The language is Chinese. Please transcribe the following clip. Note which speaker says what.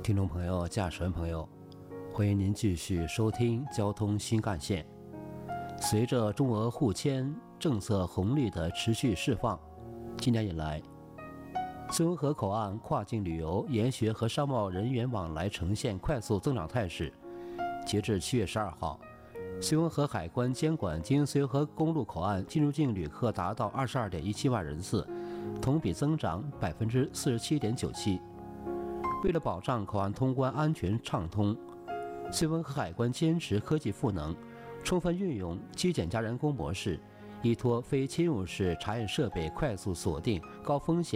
Speaker 1: 听众朋友、驾驶员朋友，欢迎您继续收听交通新干线。随着中俄互签政策红利的持续释放，今年以来，绥芬河口岸跨境旅游、研学和商贸人员往来呈现快速增长态势。截至7月12号，绥芬河海关监管经绥芬河公路口岸进入境旅客达到22.17万人次，同比增长47.97%。为了保障口岸通关安全畅通，绥芬河海关坚持科技赋能，充分运用机检加人工模式，依托非侵入式查验设备，快速锁定高风险